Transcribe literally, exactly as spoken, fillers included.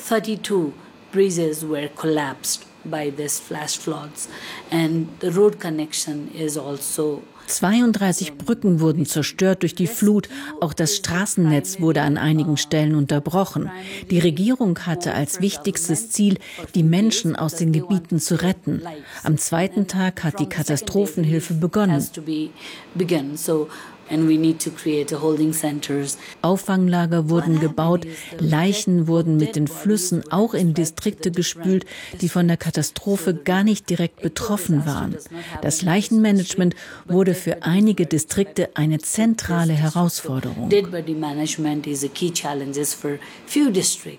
thirty-two bridges were collapsed by this flash floods, and the road connection is also zweiunddreißig Brücken wurden zerstört durch die Flut. Auch das Straßennetz wurde an einigen Stellen unterbrochen. Die Regierung hatte als wichtigstes Ziel, die Menschen aus den Gebieten zu retten. Am zweiten Tag hat die Katastrophenhilfe begonnen. Auffanglager wurden gebaut, Leichen wurden mit den Flüssen auch in Distrikte gespült, die von der Katastrophe gar nicht direkt betroffen waren. Das Leichenmanagement wurde für einige Distrikte eine zentrale Herausforderung.